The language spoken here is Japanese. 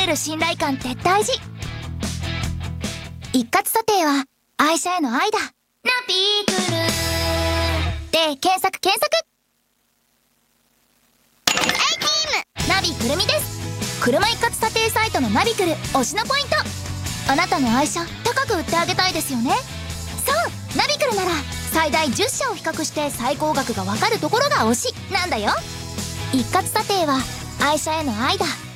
る信頼感って大事。一括査定は愛車への愛だ。ナビクルで検索。ナビくるみです。車一括査定サイトのナビクル推しのポイント。あなたの愛車高く売ってあげたいですよね。そう、ナビクルなら最大10社を比較して最高額がわかるところが推しなんだよ。一括査定は愛車への愛だ。